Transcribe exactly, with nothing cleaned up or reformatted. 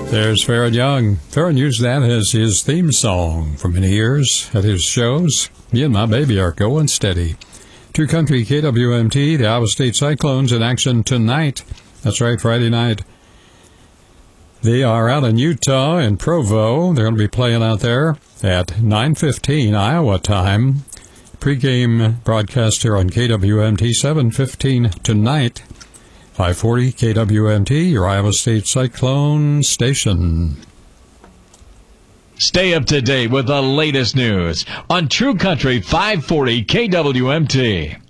There's Farron Young. Farron used that as his theme song for many years at his shows. Me and my baby are going steady. True Country K W M T, the Iowa State Cyclones in action tonight. That's right, Friday night. They are out in Utah in Provo. They're going to be playing out there at nine fifteen Iowa time. Pre-game broadcast here on K W M T, seven fifteen tonight. five forty K W M T, your Iowa State Cyclone station. Stay up to date with the latest news on True Country five forty K W M T.